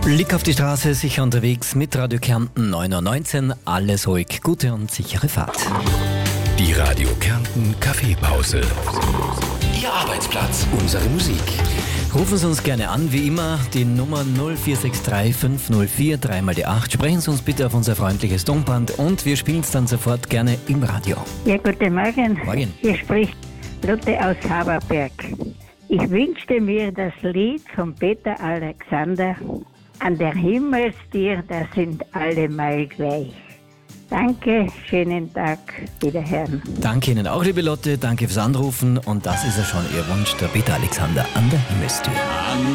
Blick auf die Straße, sicher unterwegs mit Radio Kärnten 9:19 Uhr. Alles ruhig, gute und sichere Fahrt. Die Radio Kärnten Kaffeepause. Ihr Arbeitsplatz, unsere Musik. Rufen Sie uns gerne an, wie immer, die Nummer 0463 504 3 die 8. Sprechen Sie uns bitte auf unser freundliches Tonband und wir spielen es dann sofort gerne im Radio. Ja, guten Morgen. Morgen. Hier spricht Lotte aus Haberberg. Ich wünschte mir das Lied von Peter Alexander, An der Himmelstier, da sind alle mal gleich. Danke, schönen Tag, wiederhören. Danke Ihnen auch, liebe Lotte, danke fürs Anrufen und das ist ja schon Ihr Wunsch, der Peter Alexander, An der Himmelstür.